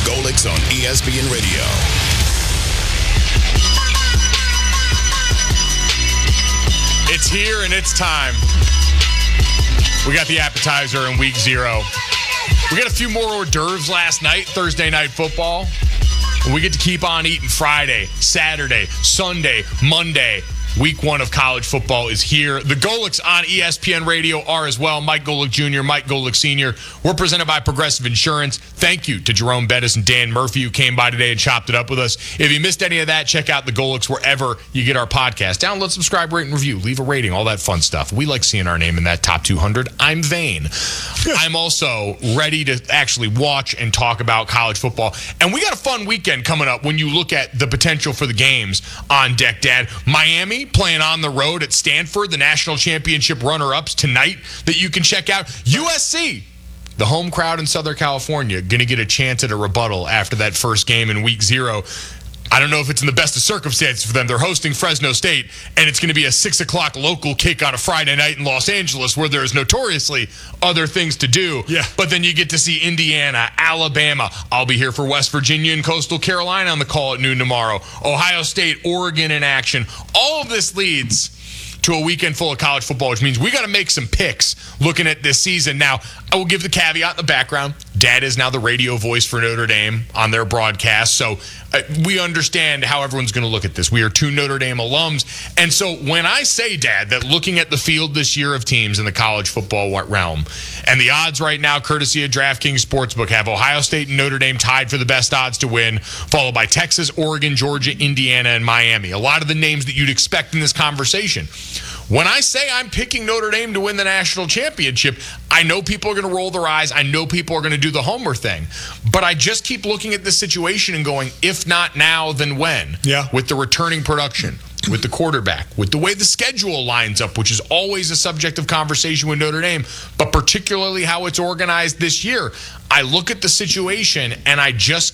Golics on ESPN Radio. It's here and it's time. We got the appetizer in week 0. We got a few more hors d'oeuvres last night, Thursday Night Football. And we get to keep on eating Friday, Saturday, Sunday, Monday. Week 1 of college football is here. The Golics on ESPN Radio are as well. Mike Golic Jr., Mike Golic Sr. We're presented by Progressive Insurance. Thank you to Jerome Bettis and Dan Murphy who came by today and chopped it up with us. If you missed any of that, check out the Golics wherever you get our podcast. Download, subscribe, rate, and review. Leave a rating, all that fun stuff. We like seeing our name in that top 200. I'm vain. I'm also ready to actually watch and talk about college football. And we got a fun weekend coming up when you look at the potential for the games on deck, Dad. Miami playing on the road at Stanford, the national championship runner-ups tonight that you can check out. USC, the home crowd in Southern California, going to get a chance at a rebuttal after that first game in week 0. I don't know if it's in the best of circumstances for them. They're hosting Fresno State, and it's going to be a 6 o'clock local kick on a Friday night in Los Angeles where there's notoriously other things to do. Yeah. But then you get to see Indiana, Alabama. I'll be here for West Virginia and Coastal Carolina on the call at noon tomorrow. Ohio State, Oregon in action. All of this leads to a weekend full of college football, which means we got to make some picks looking at this season. Now, I will give the caveat in the background. Dad is now the radio voice for Notre Dame on their broadcast, so we understand how everyone's going to look at this. We are 2 Notre Dame alums, and so when I say, Dad, that looking at the field this year of teams in the college football realm, and the odds right now, courtesy of DraftKings Sportsbook, have Ohio State and Notre Dame tied for the best odds to win, followed by Texas, Oregon, Georgia, Indiana, and Miami. A lot of the names that you'd expect in this conversation. When I say I'm picking Notre Dame to win the national championship, I know people are going to roll their eyes. I know people are going to do the Homer thing. But I just keep looking at this situation and going, if not now, then when? Yeah. With the returning production, with the quarterback, with the way the schedule lines up, which is always a subject of conversation with Notre Dame, but particularly how it's organized this year. I look at the situation and I just